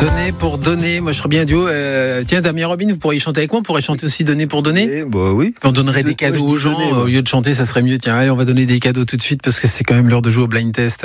Donner pour donner, moi je serais bien un duo. Tiens, Damien Robin, vous pourriez chanter avec moi, on pourrait chanter aussi Donner pour donner. Oui. On donnerait des cadeaux aux gens, au lieu de chanter, ça serait mieux. Tiens, allez, on va donner des cadeaux tout de suite parce que c'est quand même l'heure de jouer au blind test.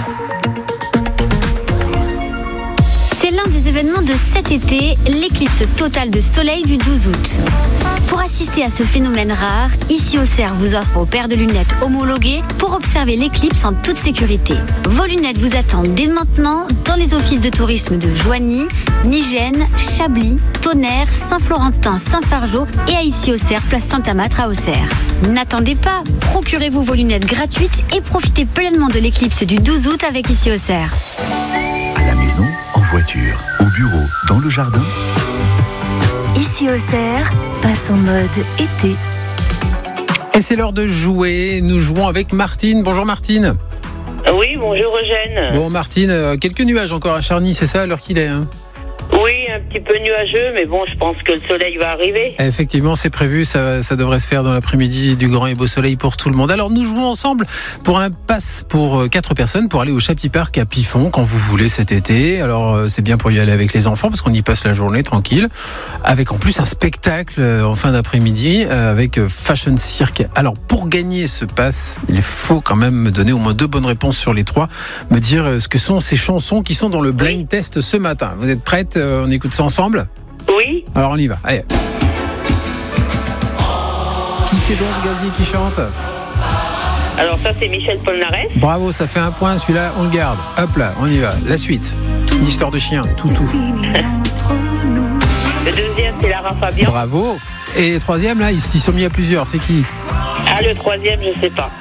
C'est l'un des événements de cet été, l'éclipse totale de soleil du 12 août. Pour assister à ce phénomène rare, Ici Auxerre vous offre aux paires de lunettes homologuées pour observer l'éclipse en toute sécurité. Vos lunettes vous attendent dès maintenant dans les offices de tourisme de Joigny, Nigène, Chablis, Tonnerre, Saint-Florentin, Saint-Fargeau et à Ici Auxerre, place Saint-Amâtre à Auxerre. N'attendez pas, procurez-vous vos lunettes gratuites et profitez pleinement de l'éclipse du 12 août avec Ici Auxerre. À la maison, en voiture, au bureau, dans le jardin. Ici Auxerre passe en mode été. Et c'est l'heure de jouer. Nous jouons avec Martine. Bonjour Martine. Oui, bonjour Eugène. Bon Martine, quelques nuages encore à Charny, c'est ça à l'heure qu'il est Oui, un petit peu nuageux, mais bon, je pense que le soleil va arriver. Effectivement, c'est prévu, ça devrait se faire dans l'après-midi, du grand et beau soleil pour tout le monde. Alors nous jouons ensemble pour un pass pour 4 personnes pour aller au Chapi Park à Piffon quand vous voulez cet été. Alors c'est bien pour y aller avec les enfants parce qu'on y passe la journée tranquille, avec en plus un spectacle en fin d'après-midi avec Fashion Cirque. Alors pour gagner ce pass, il faut quand même me donner au moins 2 bonnes réponses sur les 3, me dire ce que sont ces chansons qui sont dans le blind test ce matin. Vous êtes prête? On écoute ça ensemble? Oui. Alors on y va, allez. Qui c'est donc ce gazier qui chante? Alors ça c'est Michel Polnareff. Bravo, ça fait un point, celui-là on le garde. Hop là, on y va, la suite. Une histoire de chien, tout. Le deuxième c'est Lara Fabian. Bravo. Et le troisième là, ils sont mis à plusieurs, c'est qui? Ah, le troisième je sais pas.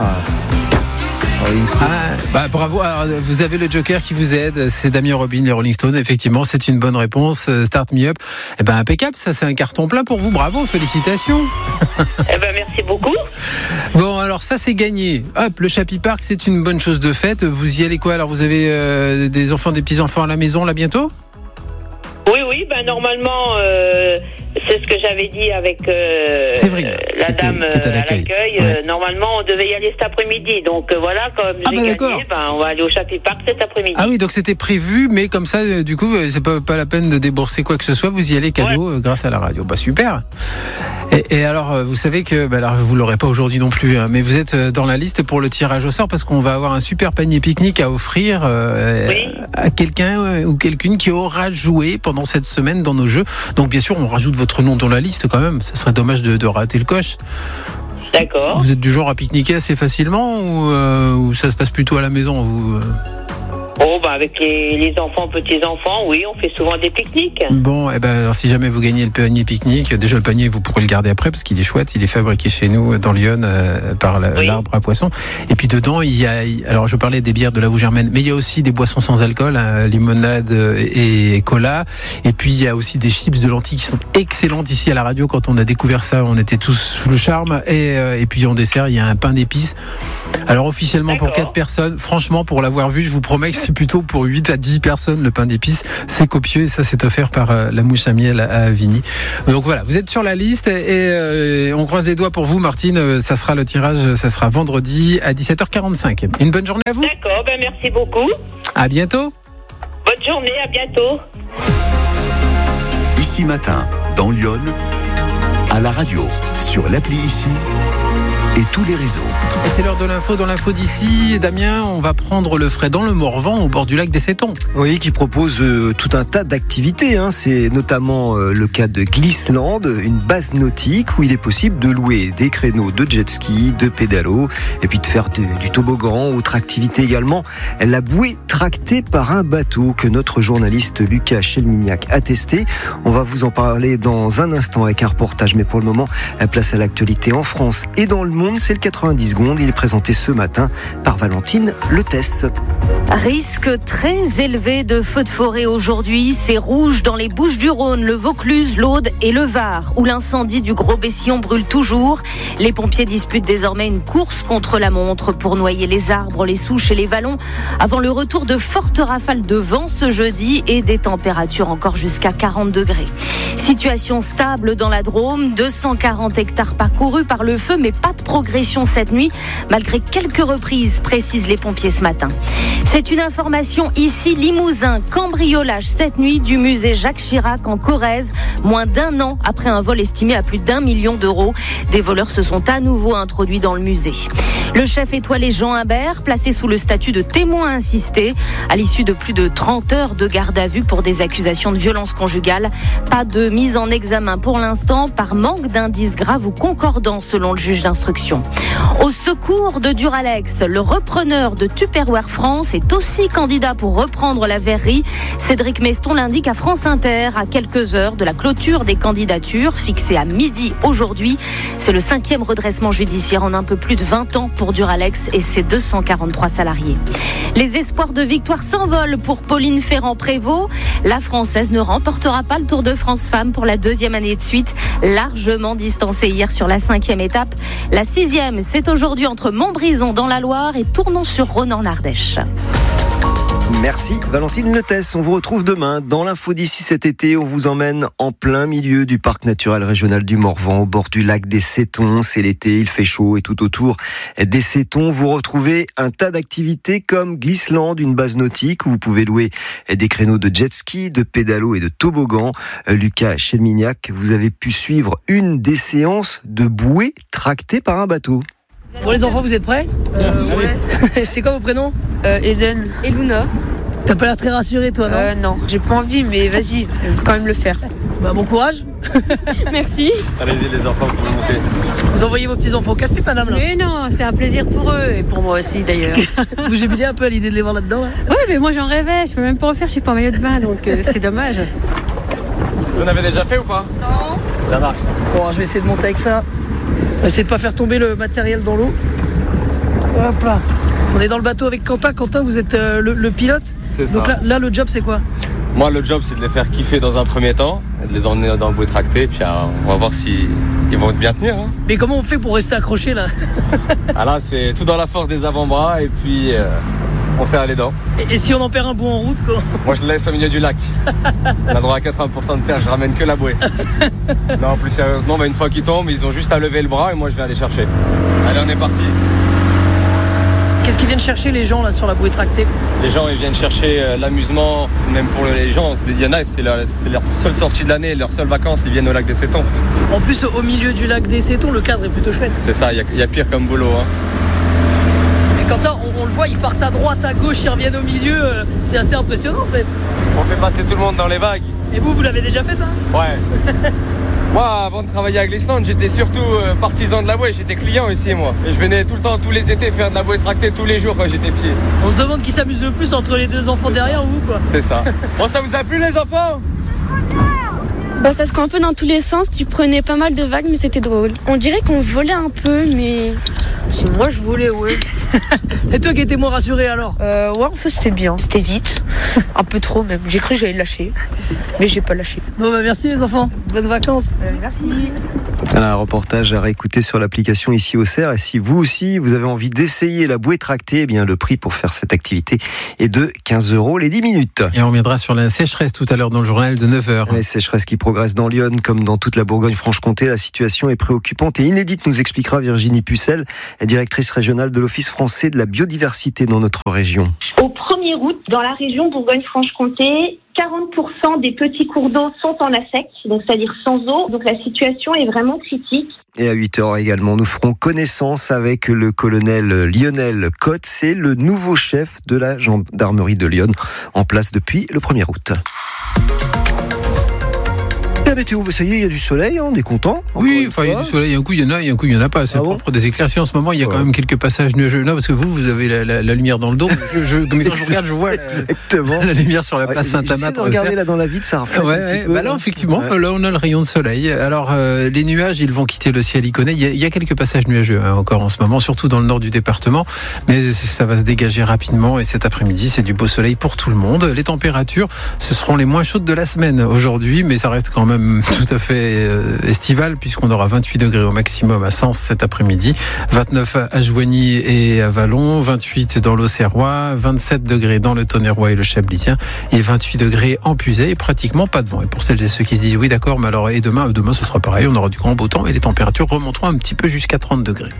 Bravo. Alors, vous avez le Joker qui vous aide, c'est Damien Robin, les Rolling Stones. Effectivement, c'est une bonne réponse. Start Me Up. Impeccable, ça c'est un carton plein pour vous. Bravo, félicitations. Merci beaucoup. Bon, alors ça c'est gagné. Hop, le Chapi Park, c'est une bonne chose de faite. Vous y allez quoi? Alors vous avez des enfants, des petits-enfants à la maison là bientôt? Oui, normalement, c'est ce que j'avais dit avec la dame à l'accueil. Ouais. Normalement, on devait y aller cet après-midi. Donc voilà, comme j'ai gagné, on va aller au Chapi Park cet après-midi. Ah oui, donc c'était prévu, mais comme ça, du coup, c'est pas la peine de débourser quoi que ce soit. Vous y allez cadeau grâce à la radio. Super. Et alors, vous savez que, alors vous l'aurez pas aujourd'hui non plus, mais vous êtes dans la liste pour le tirage au sort parce qu'on va avoir un super panier pique-nique à offrir à quelqu'un ou quelqu'une qui aura joué pendant cette semaine dans nos jeux. Donc bien sûr, on rajoute votre nom dans la liste quand même. Ça serait dommage de rater le coche. D'accord. Vous êtes du genre à pique-niquer assez facilement ou ça se passe plutôt à la maison vous avec les enfants, petits-enfants, oui, on fait souvent des pique-niques. Bon, alors, si jamais vous gagnez le panier pique-nique, déjà le panier, vous pourrez le garder après parce qu'il est chouette, il est fabriqué chez nous dans Lyon par l'arbre à poisson. Et puis dedans, il y a, alors je parlais des bières de la Vougermaine, mais il y a aussi des boissons sans alcool, limonade et cola. Et puis il y a aussi des chips de lentilles qui sont excellentes ici à la radio. Quand on a découvert ça, on était tous sous le charme. Et puis en dessert, il y a un pain d'épices. Alors officiellement pour 4 personnes, franchement pour l'avoir vu, je vous promets que c'est plutôt pour 8 à 10 personnes le pain d'épices, c'est copieux et ça c'est offert par la mouche à miel à Avigny. Donc voilà, vous êtes sur la liste et on croise les doigts pour vous Martine, ça sera le tirage, ça sera vendredi à 17h45. Une bonne journée à vous. D'accord, merci beaucoup. À bientôt. Bonne journée, à bientôt. Ici Matin, dans Lyon, à la radio, sur l'appli Ici et tous les réseaux. Et c'est l'heure de l'info. Dans l'info d'ici, Damien, on va prendre le frais dans le Morvan, au bord du lac des Sétons. Oui, qui propose tout un tas d'activités. C'est notamment le cas de Glissland, une base nautique où il est possible de louer des créneaux de jet ski, de pédalo, et puis de faire du toboggan. Autre activité également, la bouée tractée par un bateau que notre journaliste Lucas Chelmignac a testé. On va vous en parler dans un instant avec un reportage, mais pour le moment, place à l'actualité en France et dans le monde. C'est le 90 secondes. Il est présenté ce matin par Valentine Letesse. Risque très élevé de feux de forêt aujourd'hui. C'est rouge dans les Bouches-du-Rhône, le Vaucluse, l'Aude et le Var, où l'incendie du Gros-Bessillon brûle toujours. Les pompiers disputent désormais une course contre la montre pour noyer les arbres, les souches et les vallons avant le retour de fortes rafales de vent ce jeudi et des températures encore jusqu'à 40 degrés. Situation stable dans la Drôme. Yonne, 240 hectares parcourus par le feu, mais pas de progression cette nuit, malgré quelques reprises, précisent les pompiers ce matin. C'est une information ici, Limousin, cambriolage cette nuit du musée Jacques Chirac en Corrèze, moins d'1 an après un vol estimé à plus d'1 million d'euros. Des voleurs se sont à nouveau introduits dans le musée. Le chef étoilé Jean Imbert, placé sous le statut de témoin assisté, à l'issue de plus de 30 heures de garde à vue pour des accusations de violence conjugale. Pas de mise en examen pour l'instant, par manque d'indices graves ou concordants selon le juge d'instruction. Au secours de Duralex, le repreneur de Tupperware France est aussi candidat pour reprendre la verrerie. Cédric Meston l'indique à France Inter, à quelques heures de la clôture des candidatures, fixée à midi aujourd'hui. C'est le 5e redressement judiciaire en un peu plus de 20 ans pour Duralex et ses 243 salariés. Les espoirs de victoire s'envolent pour Pauline Ferrand-Prévot. La Française ne remportera pas le Tour de France Femmes pour la 2e année de suite, largement distancée hier sur la 5e étape. La 6e, c'est aujourd'hui entre Montbrison dans la Loire et Tournon-sur-Rhône en Ardèche. Merci Valentine Letès. On vous retrouve demain dans l'info d'ici cet été. On vous emmène en plein milieu du parc naturel régional du Morvan, au bord du lac des Sétons. C'est l'été, il fait chaud et tout autour des Sétons, vous retrouvez un tas d'activités comme Glissland, une base nautique où vous pouvez louer des créneaux de jet ski, de pédalo et de toboggan. Lucas Chelmignac, vous avez pu suivre une des séances de bouée tractée par un bateau. Bon les enfants, vous êtes prêts ? Ouais. C'est quoi vos prénoms ? Eden et Luna. T'as pas l'air très rassuré toi, non ? Non, j'ai pas envie, mais vas-y, je vais quand même le faire. Bah bon courage. Merci. Allez-y les enfants, vous pouvez monter. Vous envoyez vos petits enfants au casse-pipe, madame là ? Mais non, c'est un plaisir pour eux et pour moi aussi d'ailleurs. Vous jubilez un peu à l'idée de les voir là-dedans là ? Ouais, mais moi j'en rêvais, je peux même pas en faire, je suis pas en maillot de bain, donc c'est dommage. Vous en avez déjà fait ou pas ? Non. Ça marche. Bon, je vais essayer de monter avec ça. On va essayer de pas faire tomber le matériel dans l'eau. Hop là. On est dans le bateau avec Quentin. Quentin, vous êtes le pilote ? C'est ça. Donc là, le job, c'est quoi ? Moi, le job, c'est de les faire kiffer dans un premier temps, de les emmener dans le bouée tracté, puis on va voir s'ils vont bien tenir. Hein. Mais comment on fait pour rester accroché là ? Ah là, c'est tout dans la force des avant-bras, et puis on serre les dents. Et si on en perd un bout en route, quoi ? Moi, je le laisse au milieu du lac. On a droit à 80% de terre, je ramène que la bouée. Non, plus sérieusement, une fois qu'ils tombent, ils ont juste à lever le bras, et moi, je vais aller chercher. Allez, on est parti. Qu'est-ce qu'ils viennent chercher les gens là sur la bouée tractée ? Les gens ils viennent chercher l'amusement, même pour les gens, il y en a, c'est leur seule sortie de l'année, leurs seules vacances, ils viennent au lac des Sétons. En plus au milieu du lac des Sétons, le cadre est plutôt chouette. C'est ça, il y a pire comme boulot. Hein. Mais Quentin, on le voit, ils partent à droite, à gauche, ils reviennent au milieu, c'est assez impressionnant en fait. On fait passer tout le monde dans les vagues. Et vous l'avez déjà fait ça ? Ouais. Moi, avant de travailler à Glissland, j'étais surtout partisan de la bouée, j'étais client ici moi. Et je venais tout le temps, tous les étés, faire de la bouée tractée tous les jours quand j'étais petit. On se demande qui s'amuse le plus entre les deux enfants derrière vous quoi. C'est ça. Bon, ça vous a plu les enfants ? Bah, ça se court un peu dans tous les sens, tu prenais pas mal de vagues mais c'était drôle. On dirait qu'on volait un peu mais... C'est moi je volais, ouais. Et toi qui étais moins rassuré alors ? Ouais, en fait c'était bien, c'était vite. Un peu trop même, j'ai cru que j'allais lâcher. Mais j'ai pas lâché. Bon bah merci les enfants, bonnes vacances. Merci. Un reportage à réécouter sur l'application Ici au Cerf. Et si vous aussi, vous avez envie d'essayer la bouée tractée, eh bien le prix pour faire cette activité est de 15 € les 10 minutes. Et on reviendra sur la sécheresse tout à l'heure dans le journal de 9h. La sécheresse qui progresse dans Lyon comme dans toute la Bourgogne-Franche-Comté. La situation est préoccupante et inédite, nous expliquera Virginie Pucelle, directrice régionale de l'Office français de la biodiversité dans notre région. Au 1er août, dans la région Bourgogne-Franche-Comté, 40% des petits cours d'eau sont en assec, donc c'est-à-dire sans eau. Donc la situation est vraiment critique. Et à 8h également, nous ferons connaissance avec le colonel Lionel Cotte. C'est le nouveau chef de la gendarmerie de Lyon, en place depuis le 1er août. La météo, ça y est, il y a du soleil, on est content. Oui, enfin il y a du soleil, un coup il y en a, et un coup il y en a pas. C'est propre des éclaircies en ce moment. Il y a quand même quelques passages nuageux là, parce que vous avez la lumière dans le dos. Mais quand je regarde, je vois la lumière sur la place Saint-Amand. Regardez là dans la vitre, ça reflète un petit peu. Bah là, effectivement, là on a le rayon de soleil. Alors les nuages, ils vont quitter le ciel iconé. Il y a quelques passages nuageux encore en ce moment, surtout dans le nord du département, mais ça va se dégager rapidement. Et cet après-midi, c'est du beau soleil pour tout le monde. Les températures, ce seront les moins chaudes de la semaine aujourd'hui, mais ça reste quand même même tout à fait estival, puisqu'on aura 28 degrés au maximum à Sens cet après-midi, 29 à Joigny et à Vallon, 28 dans l'Auxerrois, 27 degrés dans le Tonnerrois et le Chablisien, et 28 degrés en Puisaye, et pratiquement pas de vent. Et pour celles et ceux qui se disent oui d'accord, mais alors et demain ce sera pareil, on aura du grand beau temps et les températures remonteront un petit peu jusqu'à 30 degrés.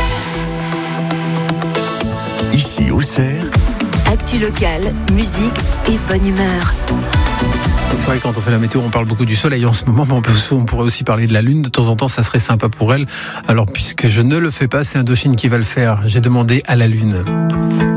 Ici Auxerre, actu locale, musique et bonne humeur. C'est vrai que quand on fait la météo, on parle beaucoup du soleil en ce moment, mais on pourrait aussi parler de la lune. De temps en temps, ça serait sympa pour elle. Alors, puisque je ne le fais pas, c'est Indochine qui va le faire. J'ai demandé à la lune.